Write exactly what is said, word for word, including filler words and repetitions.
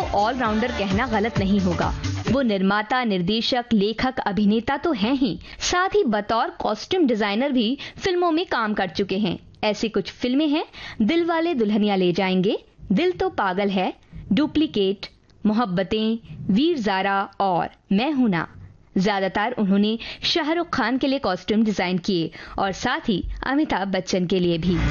Allrounder कहना गलत नहीं होगा। वो निर्माता, निर्देशक, लेखक, अभिनेता तो हैं ही, साथ ही बतौर कॉस्ट्यूम डिजाइनर भी फिल्मों में काम कर चुके हैं। ऐसी कुछ फिल्में हैं: दिलवाले दुल्हनिया ले जाएंगे, दिल तो पागल है, डुप्लीकेट, मोहब्बतें, वीर ज़ारा और मैं हूं ना। ज्यादातर उन्होंने शाहरुख खान के लिए कॉस्ट्यूम डिजाइन किए और साथ ही अमिताभ बच्चन के लिए भी।